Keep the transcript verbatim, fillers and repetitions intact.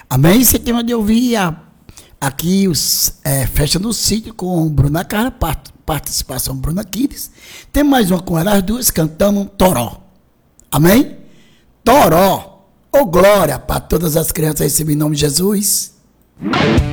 Amém? Você tem de ouvir a, aqui os, é, Festa no Sítio com Bruna Carla, part, participação Bruna Kids. Tem mais uma com elas duas, cantamos Toró. Amém? Toró. Ô glória para todas as crianças receber em nome de Jesus.